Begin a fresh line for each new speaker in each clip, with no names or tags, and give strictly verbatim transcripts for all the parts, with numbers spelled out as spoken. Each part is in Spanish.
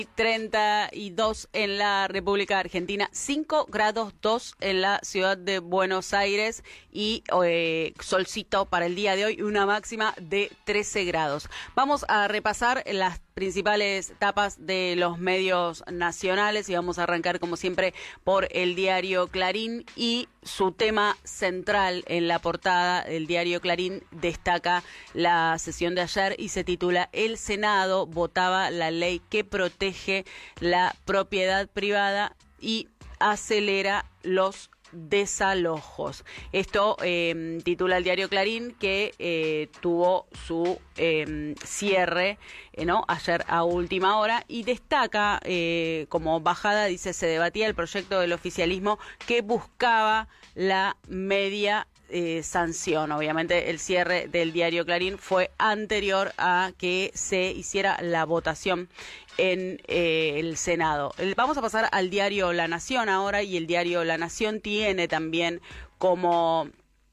treinta y dos en la República Argentina, cinco grados dos en la ciudad de Buenos Aires y eh, solcito para el día de hoy, una máxima de trece grados. Vamos a repasar las principales tapas de los medios nacionales y vamos a arrancar como siempre por el diario Clarín y su tema central en la portada. El diario Clarín destaca la sesión de ayer y se titula "El Senado votaba la ley que protege la propiedad privada y acelera los desalojos". Esto eh, titula el diario Clarín, que eh, tuvo su eh, cierre eh, ¿no? ayer a última hora y destaca eh, como bajada, dice, se debatía el proyecto del oficialismo que buscaba la media Eh, sanción. Obviamente el cierre del diario Clarín fue anterior a que se hiciera la votación en eh, el Senado. El, vamos a pasar al diario La Nación ahora, y el diario La Nación tiene también como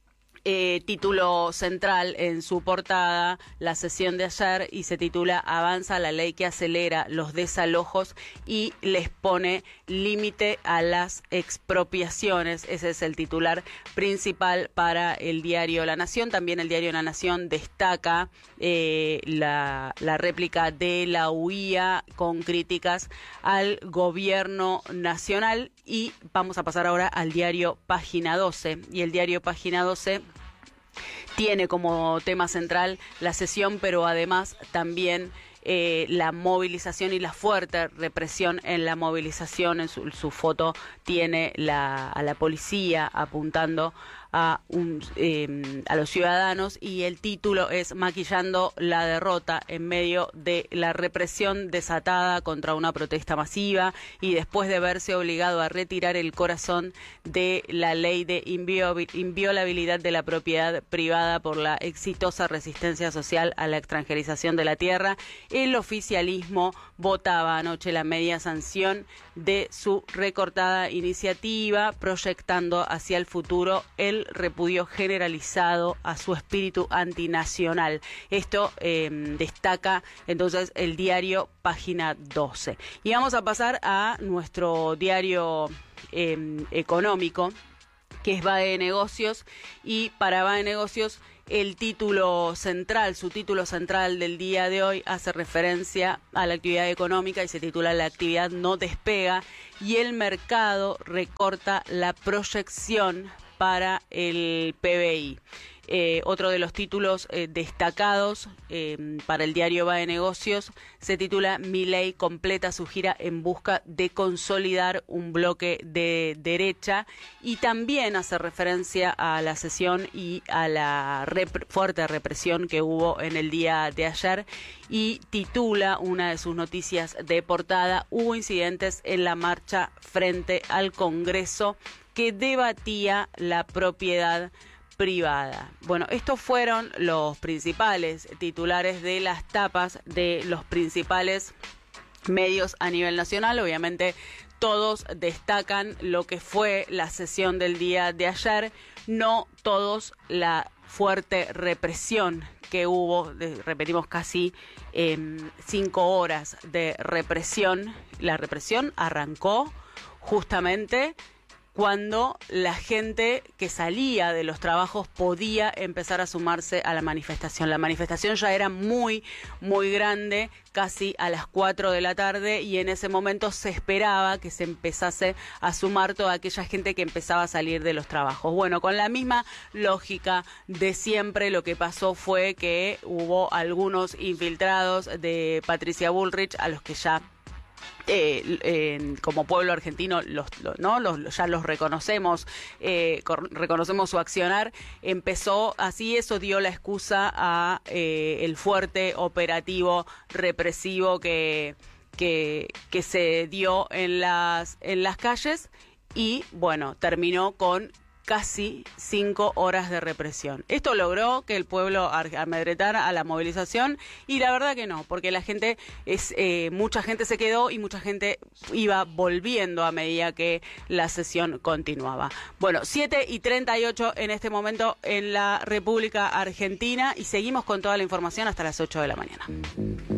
Eh, título central en su portada la sesión de ayer y se titula "Avanza la ley que acelera los desalojos y les pone límite a las expropiaciones". Ese es el titular principal para el diario La Nación. También el diario La Nación destaca eh, la, la réplica de la U I A con críticas al gobierno nacional. Y vamos a pasar ahora al diario Página doce, y el diario Página doce tiene como tema central la sesión, pero además también eh, la movilización y la fuerte represión en la movilización. En su, su foto tiene la, a la policía apuntando a, un, eh, a los ciudadanos, y el título es "Maquillando la derrota en medio de la represión desatada contra una protesta masiva y después de verse obligado a retirar el corazón de la ley de inviolabilidad de la propiedad privada por la exitosa resistencia social a la extranjerización de la tierra, el oficialismo votaba anoche la media sanción de su recortada iniciativa, proyectando hacia el futuro el repudio generalizado a su espíritu antinacional". Esto eh, destaca entonces el diario Página doce. Y vamos a pasar a nuestro diario eh, económico, que es BAE Negocios, y para BAE Negocios el título central, su título central del día de hoy hace referencia a la actividad económica y se titula "La actividad no despega y el mercado recorta la proyección para el P B I". Eh, otro de los títulos eh, destacados eh, para el diario BAE Negocios se titula "Milei completa su gira en busca de consolidar un bloque de derecha", y también hace referencia a la sesión y a la rep- fuerte represión que hubo en el día de ayer, y titula una de sus noticias de portada "Hubo incidentes en la marcha frente al Congreso que debatía la propiedad privada". Bueno, estos fueron los principales titulares de las tapas de los principales medios a nivel nacional. Obviamente todos destacan lo que fue la sesión del día de ayer, no todos la fuerte represión que hubo, de, repetimos, casi eh, cinco horas de represión. La represión arrancó justamente cuando la gente que salía de los trabajos podía empezar a sumarse a la manifestación. La manifestación ya era muy, muy grande, casi a las cuatro de la tarde, y en ese momento se esperaba que se empezase a sumar toda aquella gente que empezaba a salir de los trabajos. Bueno, con la misma lógica de siempre, lo que pasó fue que hubo algunos infiltrados de Patricia Bullrich a los que ya Eh, eh, como pueblo argentino los, los, ¿no? los, ya los reconocemos, eh, reconocemos su accionar. Empezó así, eso dio la excusa a eh, el fuerte operativo represivo que, que, que se dio en las, en las calles, y bueno, terminó con casi cinco horas de represión. Esto logró que el pueblo amedretara a la movilización, y la verdad que no, porque la gente es eh, mucha gente se quedó y mucha gente iba volviendo a medida que la sesión continuaba. Bueno, siete y treinta y ocho en este momento en la República Argentina, y seguimos con toda la información hasta las ocho de la mañana.